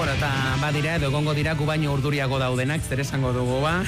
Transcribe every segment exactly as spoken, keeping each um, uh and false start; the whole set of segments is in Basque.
Bueno, eta badira, edo egongo dira gu baino urduriago daudenak, zer esango dugu ba.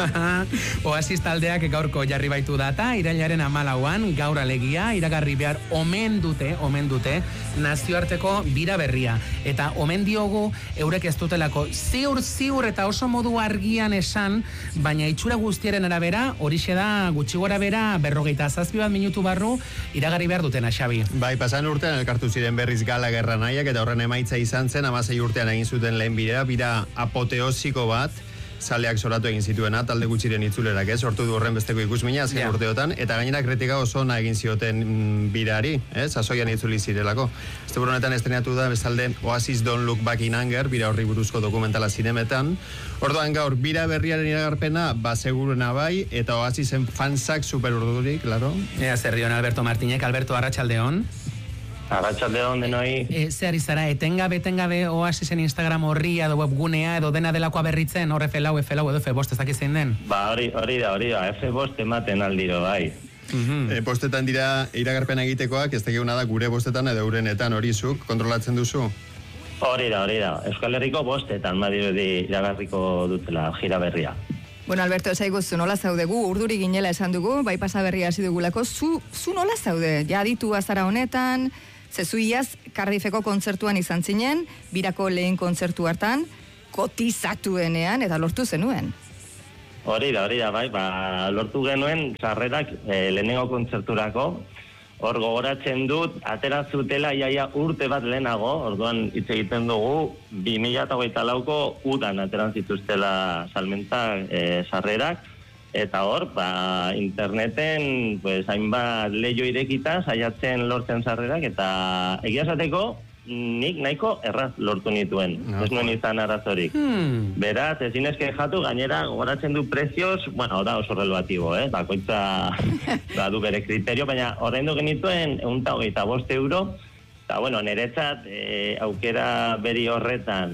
Oasis taldeak gaurko jarri baitu data, irailaren hamalauan, gaur alegia, iragarri behar omen dute, omen dute, nazioarteko bira berria. Eta omen diogu, eurek ez dutelako ziur, ziur eta oso modu argian esan, baina itxura guztiaren arabera, horixe da gutxi gora bera, berrogeita zazpi bat minutu barru, iragarri behar dutena, Xabi. Bai, pasan urtean elkartu ziren berriz Gallagher nahiak, eta horren emaitza izan zen, hamasei urtean egin zuten lehen bidea, bira apoteosiko bat, zaleak soratu egin zituena, talde gutxiren itzulerak, ez, sortu du horren besteko ikusmina, azken yeah. urteotan, eta gainera kritika oso ona egin zioten mm, birari, ez, sasoian itzuli zirelako. Este honetan estrenatu da, bestalde, Oasis Don't Look Back in Anger, bira horri buruzko dokumentala zinemetan. Orduan gaur, bira berriaren iragarpena, ba, seguruna bai, eta Oasisen fansak super urdurik, claro. Ea, zerrion Alberto Martinek, Alberto, arratsaldeon. Arratsaldeon denoi. E, ze ari zara, etengabe, etengabe Oasisen Instagram horria edo webgunea edo dena delakoa berritzen, hor F lau, F lau edo F bost, ez dakizein den? Ba, hori, hori da, hori da, F bost ematen aldiro, bai. Mm-hmm. E, postetan dira iragarpena egitekoak, ez dakiguna da gure bostetan edo urenetan hori zuk, kontrolatzen duzu? Hori da, hori da, Euskal Herriko bostetan, badirudi iragarriko dutela gira berria. Bueno, Alberto, esaiguzu, nola zaudegu, urduri ginela esan dugu, bai pasa berria hasi dugulako, zu, zu nola zaude, ja ditu azara honetan, zezu iaz, Cardiffeko kontzertuan izan zinen, birako lehen kontzertu hartan, kotizatuenean, eta lortu zenuen. Hori da, hori da, bai, ba, lortu genuen, sarrerak eh, lehenengo kontzerturako, hor gogoratzen dut, atera zutela iaia urte bat lehenago, orduan hitz egiten dugu, bi mila hogeita lauko udan ateran zituztela salmenta e, sarrerak, eta hor, ba, interneten, pues, hainbat leio irekita, saiatzen lortzen sarrerak, eta egia esateko, nik nahiko erraz lortu nituen, no, ez nuen izan arazorik. Hmm. Beraz, ezin ezke jatu, gainera, gogoratzen du prezioz, bueno, da oso relatibo, eh? Bakoitza ba, du bere kriterio, baina horrein du genituen ehun eta hogeita bost euro, eta, bueno, niretzat eh, aukera beri horretan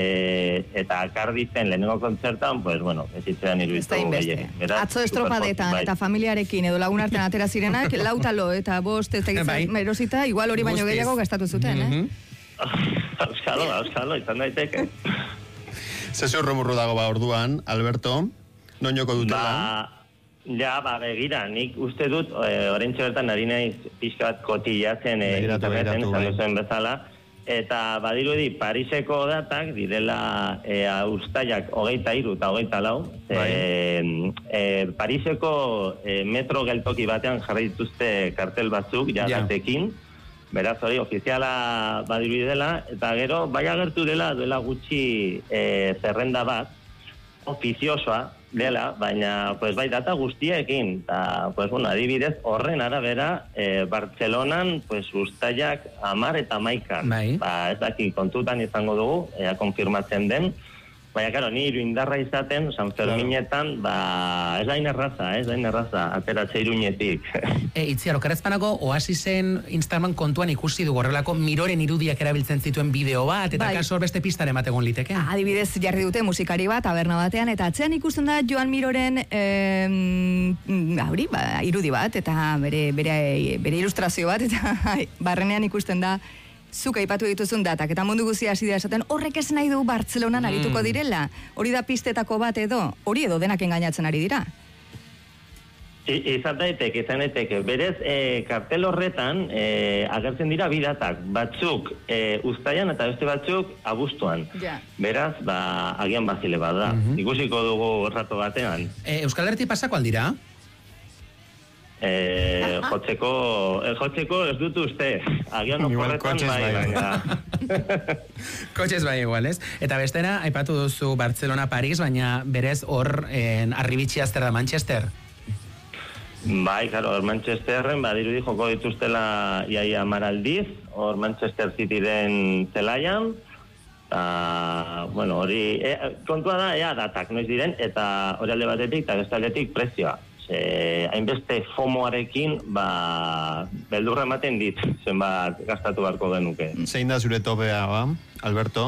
eh, eta Cardiffen lehenengo kontzertan, pues, bueno, ezitzean iruditu gehiagin. Atzo estropadetan bai. Eta familiarekin edo lagun artean atera zirenak, lautalo eta bost ez da merosita, igual hori baino gehiago gastatu zuten, mm-hmm. eh? Auskalo, auskalo, izan daiteke. Zezu romurru dago ba orduan, Alberto, non joko dutela? Ba, ja, ba, begira, nik uste dut, e, orentxe bertan nari naiz pixkat kotillatzen e, interneten, esan duzuen bezala, eta badirudi Pariseko datak direla e, ustaiak hogeita iru eta hogeita lau, e, e, Pariseko e, metro geltoki batean jarri dituzte kartel batzuk, jagatekin, yeah. Beraz hori ofiziala badirudi dela, eta gero bai agertu dela duela gutxi e, zerrenda bat, ofiziosoa dela, baina pues, bai data guztiekin, eta pues, bueno, adibidez horren arabera e, Bartzelonan pues, ustaiak amar eta maikan. Bai. Ba, ez daki kontutan izango dugu, ea konfirmatzen den, baina, karo, ni hiru indarra izaten, San Ferminetan, ba, ez da inerraza, ez da inerraza, ateratze iruñetik. E, itziar, okerrezpanako, Oasisen Instagram kontuan ikusi du horrelako miroren irudiak erabiltzen zituen bideo bat, eta bai. Kaso beste pistare emategon liteke. Adibidez, jarri dute musikari bat, taberna batean, eta atzean ikusten da Joan Miroren eh, hauri, ba, irudi bat, eta bere, bere, bere ilustrazio bat, eta barrenean ikusten da, zuk aipatu dituzun datak, eta mundu guztia hasi dira esaten, horrek ez nahi du Bartzelonan mm. arituko direla, hori da pistetako bat edo, hori edo denak engainatzen ari dira. Izan daiteke, izan daiteke, berez, e, kartel horretan e, agertzen dira bi datak, batzuk e, uztaian eta beste batzuk abuztuan. Yeah. Beraz, ba, agian bazile bat da, mm-hmm. ikusiko dugu rato batean. E, Euskal Herri pasako aldira? Eh, jotzeko, eh, jotzeko ez dut uste. Agian oporretan bai, baina. Kotxez bai igual, ez? Eta bestera, aipatu duzu Barcelona, Paris, baina berez hor en arribitxi azter da Manchester. Bai, claro, hor Manchesterren, badirudi joko dituztela iaia maraldiz, hor Manchester Cityren zelaian, eta, bueno, hori, e, kontua da, ea datak, noiz diren, eta hori alde batetik, eta bestaldetik prezioa. Eh, hainbeste fomoarekin ba, beldurra ematen dit zenbat gastatu beharko genuke. Zein da zure topea, ba, Alberto?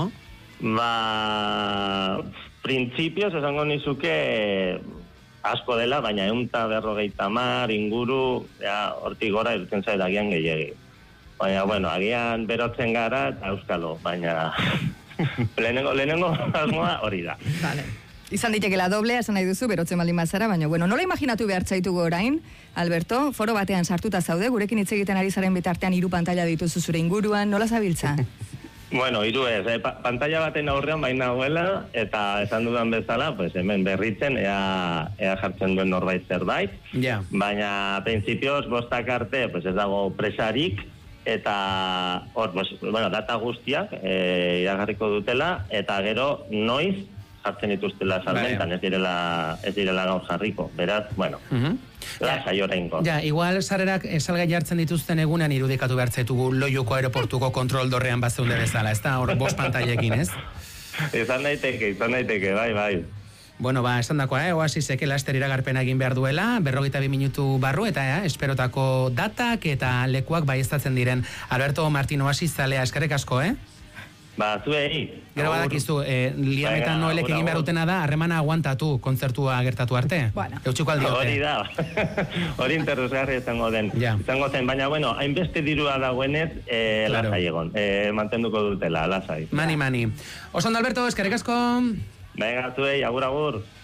Ba, printzipioz esango nizuke asko dela, baina ehun eta berrogeita hamar inguru, ja, hortik gora irten zait agian gehiegi. Baina, bueno, agian berotzen gara eta euskalo, baina lehenengo, lehenengo asmoa hori da. Vale. Izan ditekela doblea, esan nahi duzu, berotzen baldin bazara, baina, bueno, nola imaginatu behar txaitugu orain, Alberto, foro batean sartuta zaude, gurekin hitz egiten ari zaren bitartean hiru pantalla dituzu zure inguruan, nola zabiltza? Bueno, hiru ez, eh, pa pantalla baten aurrean baina nagoela, eta esan dudan bezala, pues hemen berritzen, ea, ea jartzen duen norbait zerbait, yeah. Baina, prinsipioz, bostak arte, pues ez dago presarik, eta hor, pues, bueno, data guztiak e, iragarriko dutela, eta gero noiz jartzen dituztela salmentan, ez direla, ez direla gaur jarriko. Beraz, bueno, uh -huh. lasai oraingo. Ja, igual sarerak salgai jartzen dituzten egunean irudikatu behartzetugu Loiuko aeroportuko kontrol dorrean bazeunde bezala, ez da hor bost pantailekin, ez? Izan daiteke, izan daiteke, bai, bai. Bueno, ba, esan dakoa, eh? Oasisek laster iragarpena egin behar duela, berrogeita bi minutu barru, eta eh, esperotako datak eta lekuak baieztatzen diren. Alberto Martin Oasis zalea, eskerrik asko, eh? Ba, zuei. Gero badakizu, eh, Liam eta Noelek egin behar dutena da, harremana aguantatu, kontzertua gertatu arte. Bueno. Eutxuko aldiote. Hori da, hori interesgarri izango den. Ja. Izango zen, baina, bueno, hainbeste dirua dagoenez, eh, claro. Lasai egon, eh, mantenduko dutela, lasai. Mani, mani. Osondo, Alberto, eskerrik asko. Venga, zuei, agur, agur.